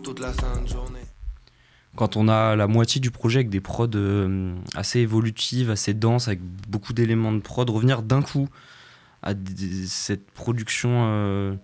toute la sainte journée. Quand on a la moitié du projet avec des prods assez évolutives, assez denses, avec beaucoup d'éléments de prod, revenir d'un coup à cette production...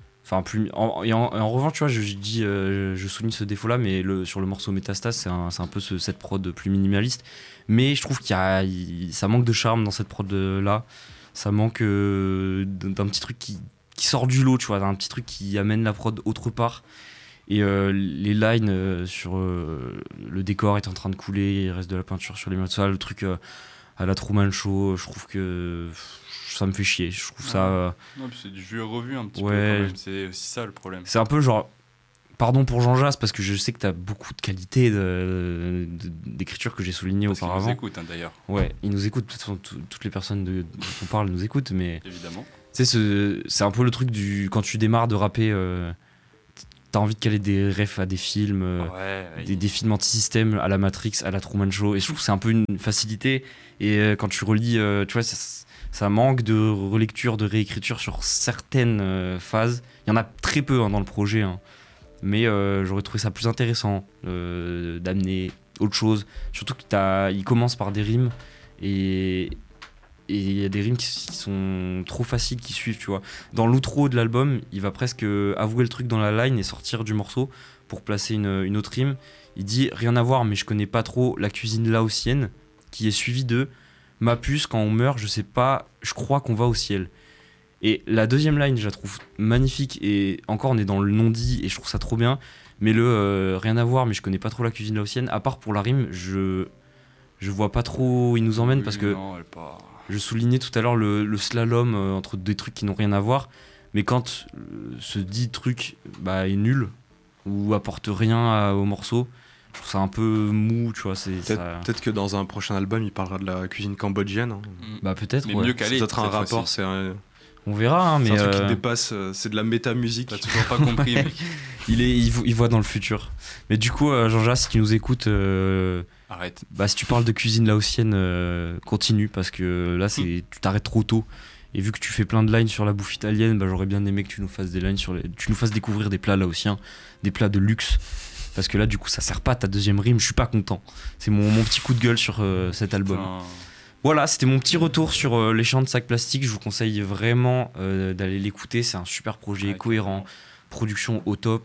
en revanche, tu vois, je souligne ce défaut-là, mais sur le morceau Métastase, c'est un peu cette prod plus minimaliste. Mais je trouve ça manque de charme dans cette prod-là. Ça manque d'un petit truc qui sort du lot, tu vois, d'un petit truc qui amène la prod autre part. Et les lines sur le décor est en train de couler, il reste de la peinture sur les murs, le truc à la Truman Show, je trouve que ça me fait chier. Je trouve ça. Non, puis c'est du vu et revu un petit ouais, peu quand même, c'est aussi ça le problème. C'est un peu genre. Pardon pour Jean Jass, parce que je sais que tu as beaucoup de qualités d'écriture que j'ai soulignées auparavant. Il nous écoute d'ailleurs. Ouais, il nous écoute. De toute façon, toutes les personnes dont on parle nous écoutent, mais. Évidemment. Tu sais, c'est un peu le truc quand tu démarres de rapper. T'as envie de caler des refs à des films, des films anti-système à la Matrix, à la Truman Show, et je trouve que c'est un peu une facilité. Et quand tu relis, tu vois, ça manque de relecture, de réécriture sur certaines phases. Il y en a très peu dans le projet, mais j'aurais trouvé ça plus intéressant d'amener autre chose. Surtout qu'il commence par des rimes, et il y a des rimes qui sont trop faciles, qui suivent, tu vois. Dans l'outro de l'album, il va presque avouer le truc dans la line et sortir du morceau pour placer une autre rime. Il dit « Rien à voir, mais je connais pas trop la cuisine laotienne », qui est suivi de « Ma puce, quand on meurt, je sais pas, je crois qu'on va au ciel ». Et la deuxième line, je la trouve magnifique, et encore on est dans le non-dit, et je trouve ça trop bien. Mais rien à voir, mais je connais pas trop la cuisine laotienne, à part pour la rime, je vois pas trop où il nous emmène, parce que... Non, elle part... Je soulignais tout à l'heure le slalom entre des trucs qui n'ont rien à voir, mais quand ce dit truc est nul ou apporte rien au morceau, je trouve ça un peu mou, tu vois. Peut-être que dans un prochain album, il parlera de la cuisine cambodgienne. Peut-être. Mais mieux calé. C'est peut-être un rapport, on verra, mais c'est un truc qui dépasse, c'est de la méta-musique. T'as toujours pas compris, mec. il voit dans le futur. Mais du coup, Jean-Jacques, si tu nous écoutes, arrête. Si tu parles de cuisine laotienne, continue, parce que là, tu t'arrêtes trop tôt. Et vu que tu fais plein de lines sur la bouffe italienne, j'aurais bien aimé que tu nous fasses des lines tu nous fasses découvrir des plats laotiens, des plats de luxe. Parce que là, du coup, ça sert pas à ta deuxième rime, je suis pas content. C'est mon petit coup de gueule sur cet album. Voilà, c'était mon petit retour sur Les Chants de Sac Plastique. Je vous conseille vraiment d'aller l'écouter. C'est un super projet, cohérent, production au top.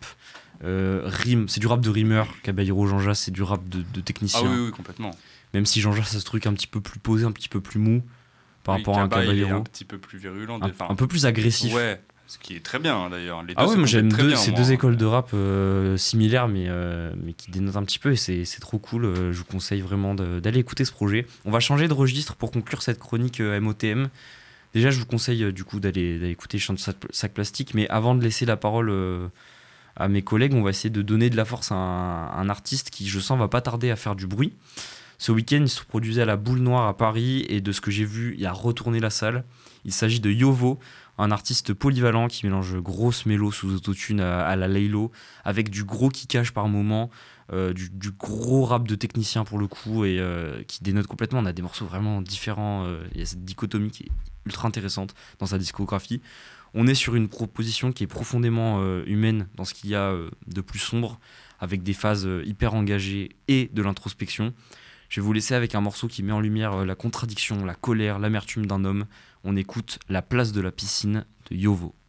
Rime, c'est du rap de rimeur. Caballero, Jean Jass, c'est du rap de technicien. Ah oui, complètement. Même si Jean Jass a ce truc un petit peu plus posé, un petit peu plus mou par rapport à un Caballero. Un petit peu plus virulent. Un peu plus agressif. Ouais, ce qui est très bien d'ailleurs. Les deux moi j'aime ces deux écoles de rap similaires, mais qui dénotent un petit peu, et c'est trop cool. Je vous conseille vraiment d'aller écouter ce projet. On va changer de registre pour conclure cette chronique MOTM. Déjà, je vous conseille du coup d'aller écouter Chant de Sac Plastique, mais avant de laisser la parole à mes collègues, on va essayer de donner de la force à un artiste qui, je sens, va pas tarder à faire du bruit. Ce week-end, il se produisait à la Boule Noire à Paris, et de ce que j'ai vu, il a retourné la salle. Il s'agit de Yovo, un artiste polyvalent qui mélange grosse mélo sous autotune à la Laylo, avec du gros kickage par moment, du gros rap de technicien pour le coup, et qui dénote complètement. On a des morceaux vraiment différents. Il y a cette dichotomie qui est ultra intéressante dans sa discographie. On est sur une proposition qui est profondément humaine dans ce qu'il y a de plus sombre, avec des phases hyper engagées et de l'introspection. Je vais vous laisser avec un morceau qui met en lumière la contradiction, la colère, l'amertume d'un homme. On écoute La place de la piscine de Yovo.